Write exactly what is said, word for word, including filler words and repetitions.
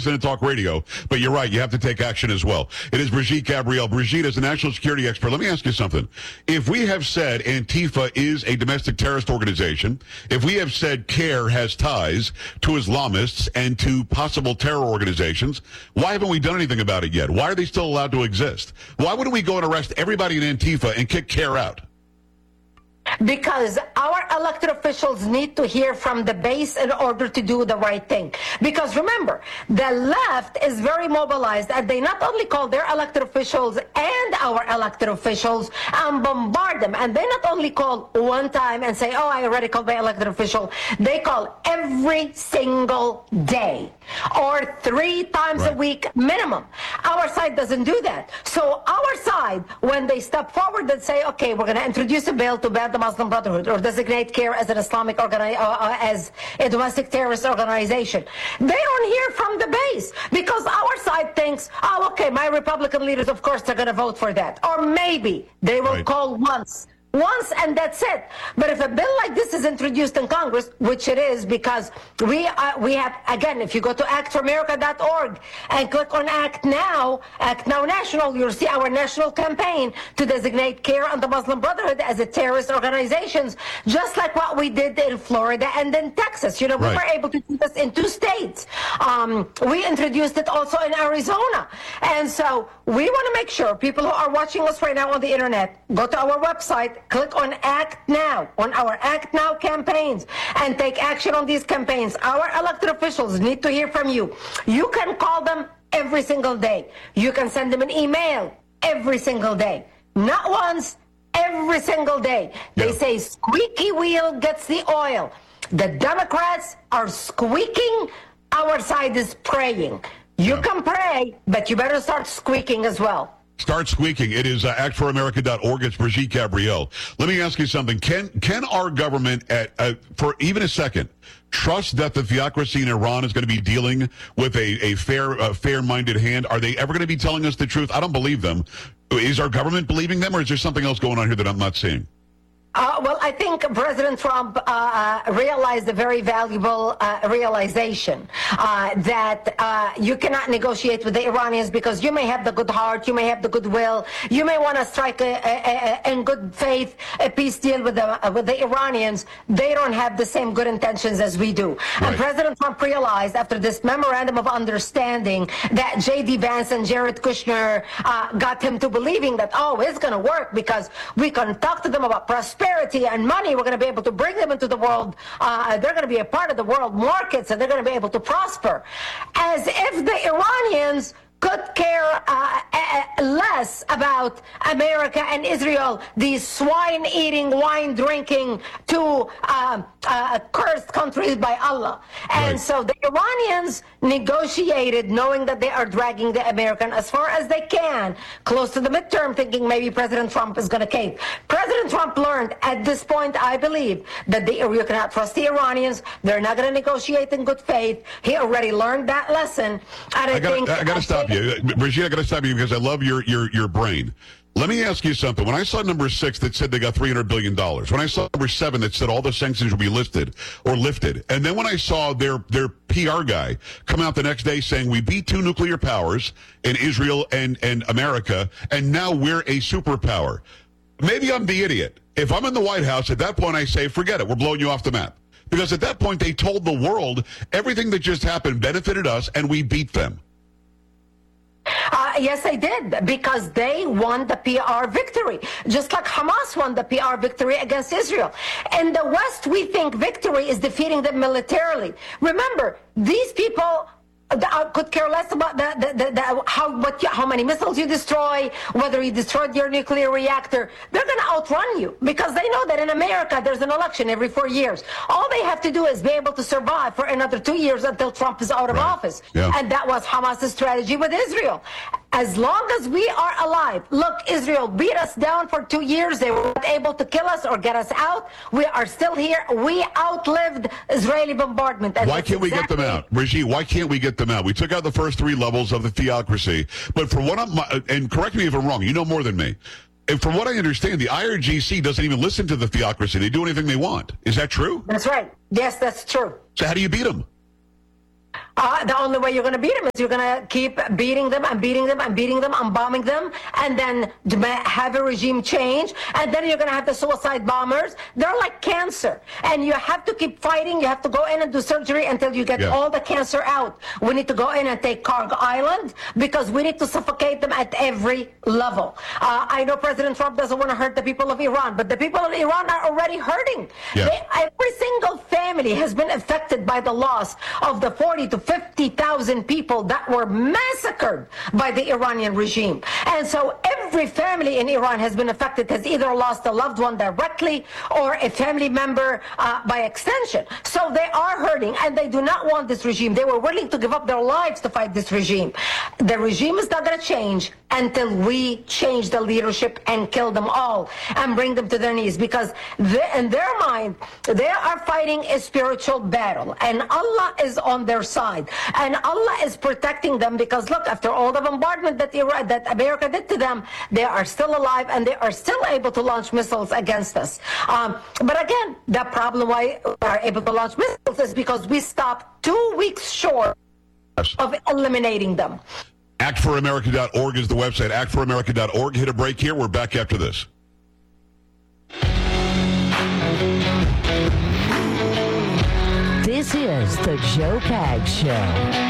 listen to talk radio, but you're right. You have to take action as well. It is Brigitte Gabriel. Brigitte is a national security expert. Let me ask you something. If we have said Antifa is a domestic terrorist organization, if we have said CARE has ties to Islamists and to possible terror organizations, why haven't we done anything about it yet? Why are they still allowed to exist? Why wouldn't we go and arrest everybody in Antifa and kick CARE out? Because our elected officials need to hear from the base in order to do the right thing. Because remember, the left is very mobilized, and they not only call their elected officials and our elected officials and bombard them, and they not only call one time and say, oh, I already called my elected official. They call every single day or three times right. a week minimum. Our side doesn't do that. So our side, when they step forward and say, okay, we're going to introduce a bill to ban the Muslim Brotherhood or designate CARE as an Islamic organi- uh, uh, as a domestic terrorist organization, they don't hear from the base because our side thinks, oh, okay, my Republican leaders, of course, they're going to vote for that. Or maybe they will right. call once. Once and that's it. But if a bill like this is introduced in Congress, which it is, because we uh, we have, again, if you go to act for america dot org and click on Act Now, Act Now National, you'll see our national campaign to designate CARE and the Muslim Brotherhood as a terrorist organizations, just like what we did in Florida and in Texas. You know, we right. were able to do this in two states. Um, we introduced it also in Arizona. And so we want to make sure people who are watching us right now on the internet, go to our website, click on Act Now, on our Act Now campaigns, and take action on these campaigns. Our elected officials need to hear from you. You can call them every single day. You can send them an email every single day. Not once, every single day. They yeah. say squeaky wheel gets the oil. The Democrats are squeaking. Our side is praying. You yeah. can pray, but you better start squeaking as well. Start squeaking. It is uh, act for america dot org. It's Brigitte Gabriel. Let me ask you something. Can can our government, at uh, for even a second, trust that the theocracy in Iran is going to be dealing with a, a fair, uh, fair-minded hand? Are they ever going to be telling us the truth? I don't believe them. Is our government believing them, or is there something else going on here that I'm not seeing? Uh, well, I think President Trump uh, realized a very valuable uh, realization uh, that uh, you cannot negotiate with the Iranians because you may have the good heart, you may have the goodwill, you may want to strike a, a, a, in good faith a peace deal with the uh, with the Iranians. They don't have the same good intentions as we do. Right. And President Trump realized after this memorandum of understanding that J D Vance and Jared Kushner uh, got him to believing that, oh, it's going to work because we can talk to them about prosperity and money. We're going to be able to bring them into the world. Uh, they're going to be a part of the world markets, and they're going to be able to prosper. As if the Iranians could care uh, less about America and Israel, these swine-eating, wine-drinking, two uh, uh, cursed countries by Allah. And right. so the Iranians negotiated knowing that they are dragging the American as far as they can, close to the midterm, thinking maybe President Trump is going to cave. President Trump learned at this point, I believe, that the, you cannot trust the Iranians. They're not going to negotiate in good faith. He already learned that lesson. And I, I gotta, think... I got to stop you. Brigitte, I got to stop you because I love your, your, your brain. Let me ask you something. When I saw number six that said they got three hundred billion dollars, when I saw number seven that said all the sanctions will be listed or lifted, and then when I saw their, their P R guy come out the next day saying we beat two nuclear powers in Israel and, and America, and now we're a superpower. Maybe I'm the idiot. If I'm in the White House, at that point I say, forget it, we're blowing you off the map. Because at that point they told the world everything that just happened benefited us and we beat them. Uh, yes, they did, because they won the P R victory, just like Hamas won the P R victory against Israel. In the West, we think victory is defeating them militarily. Remember, these people uh, could care less about the, the, the, the, how, what, how many missiles you destroy, whether you destroyed your nuclear reactor. They're going to outrun you because they know that in America there's an election every four years. All they have to do is be able to survive for another two years until Trump is out of right. office. Yeah. And that was Hamas's strategy with Israel. As long as we are alive, look, Israel beat us down for two years. They were not able to kill us or get us out. We are still here. We outlived Israeli bombardment. And why can't exactly we get them out? Brigitte, why can't we get them out? We took out the first three levels of the theocracy. But for what I'm, and correct me if I'm wrong, you know more than me. And from what I understand, the I R G C doesn't even listen to the theocracy. They do anything they want. Is that true? That's right. Yes, that's true. So how do you beat them? Uh, the only way you're going to beat them is you're going to keep beating them and beating them and beating them and bombing them, and then have a regime change, and then you're going to have the suicide bombers. They're like cancer, and you have to keep fighting. You have to go in and do surgery until you get yeah. all the cancer out. We need to go in and take Cargo Island because we need to suffocate them at every level. Uh, I know President Trump doesn't want to hurt the people of Iran, but the people of Iran are already hurting. Yes. They, every single family has been affected by the loss of the forty to fifty thousand people that were massacred by the Iranian regime. And so every family in Iran has been affected, has either lost a loved one directly or a family member uh, by extension. So they are hurting, and they do not want this regime. They were willing to give up their lives to fight this regime. The regime is not going to change until we change the leadership and kill them all and bring them to their knees, because they, in their mind, they are fighting a spiritual battle, and Allah is on their side, and Allah is protecting them, because look, after all the bombardment that Iraq, that America did to them, they are still alive and they are still able to launch missiles against us. Um, but again, the problem why we are able to launch missiles is because we stopped two weeks short of eliminating them. act for america dot org is the website, act for america dot org. Hit a break here. We're back after this. This is the Joe Pags Show.